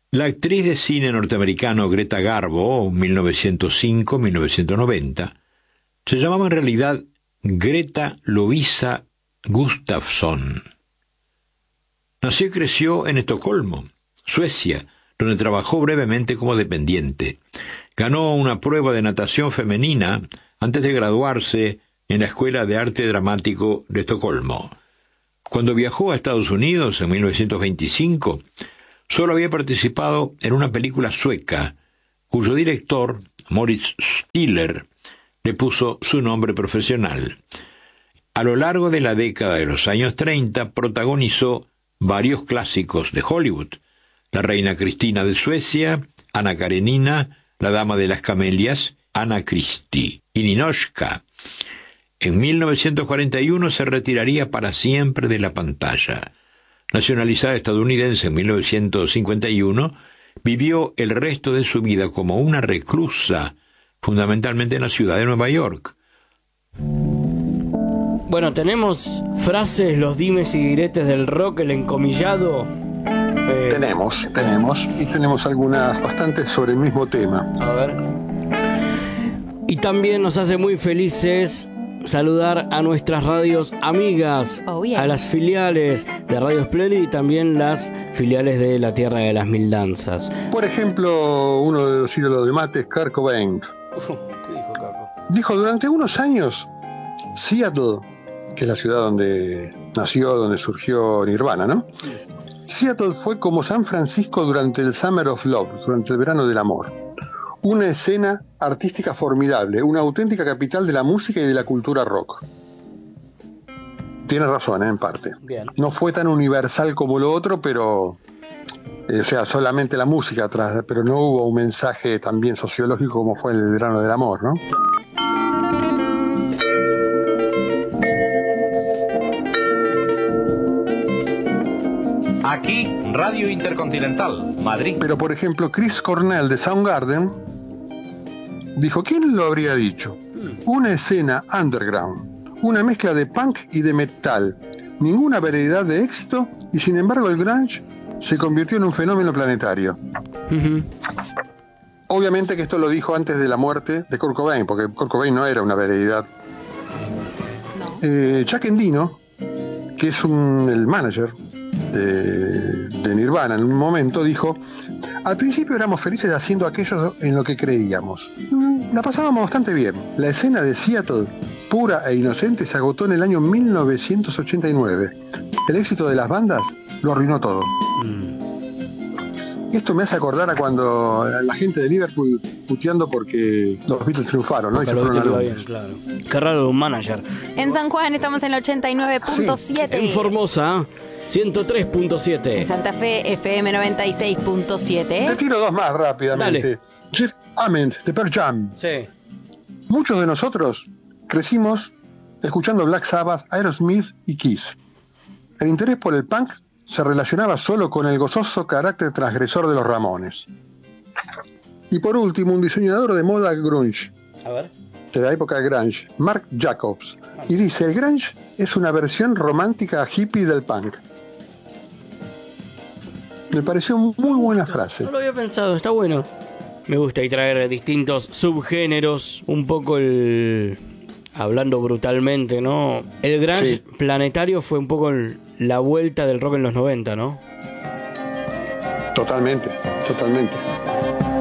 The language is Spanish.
La actriz de cine norteamericano Greta Garbo, 1905-1990, se llamaba en realidad Greta Lovisa Gustafsson. Nació y creció en Estocolmo, Suecia, donde trabajó brevemente como dependiente. Ganó una prueba de natación femenina antes de graduarse en la Escuela de Arte Dramático de Estocolmo. Cuando viajó a Estados Unidos en 1925, solo había participado en una película sueca, cuyo director, Moritz Stiller, le puso su nombre profesional. A lo largo de la década de los años 30, protagonizó varios clásicos de Hollywood: La reina Cristina de Suecia, Ana Karenina, La dama de las camelias, Anna Christie y Ninotchka. En 1941 se retiraría para siempre de la pantalla. Nacionalizada estadounidense en 1951, vivió el resto de su vida como una reclusa, fundamentalmente en la ciudad de Nueva York. Bueno, tenemos frases, los dimes y diretes del rock, el encomillado. Tenemos, y tenemos algunas bastantes sobre el mismo tema. A ver. Y también nos hace muy felices saludar a nuestras radios amigas, a las filiales de Radio Splendid y también las filiales de La Tierra de las Mil Danzas. Por ejemplo, uno de los ídolos de Mates, Kurt Cobain. ¿Qué dijo Caco? Dijo: durante unos años, Seattle, que es la ciudad donde nació, donde surgió Nirvana, ¿no? Sí. Seattle fue como San Francisco durante el Summer of Love, durante el verano del amor. Una escena artística formidable, una auténtica capital de la música y de la cultura rock. Tiene razón, en parte. Bien. No fue tan universal como lo otro, pero... o sea, solamente la música atrás, pero no hubo un mensaje también sociológico como fue el verano del amor, ¿no? Aquí, Radio Intercontinental, Madrid. Pero, por ejemplo, Chris Cornell de Soundgarden dijo: ¿quién lo habría dicho? Una escena underground, una mezcla de punk y de metal, ninguna variedad de éxito, y sin embargo el grunge se convirtió en un fenómeno planetario. Uh-huh. Obviamente que esto lo dijo antes de la muerte de Kurt Cobain, porque Kurt Cobain no era una variedad. No. Chuck Endino, que es el manager de Nirvana, en un momento dijo: al principio éramos felices haciendo aquello en lo que creíamos. La pasábamos bastante bien. La escena de Seattle, pura e inocente, se agotó en el año 1989. El éxito de las bandas lo arruinó todo. Esto me hace acordar a cuando la gente de Liverpool puteando porque los Beatles triunfaron, ¿no? Y se fueron a Londres. Claro. Qué raro un manager. En San Juan estamos en el 89.7. Sí. En Formosa, 103.7. En Santa Fe, FM 96.7. Te tiro dos más rápidamente. Dale. Jeff Ament, de Pearl Jam. Sí. Muchos de nosotros crecimos escuchando Black Sabbath, Aerosmith y Kiss. El interés por el punk se relacionaba solo con el gozoso carácter transgresor de los Ramones. Y por último, un diseñador de moda grunge, A ver. de la época grunge, Marc Jacobs, y dice: el grunge es una versión romántica hippie del punk. Me pareció muy buena frase. No lo había pensado, está bueno. Me gusta y traer distintos subgéneros, un poco hablando brutalmente, ¿no? El grunge planetario fue un poco la vuelta del rock en los 90, ¿no? Totalmente.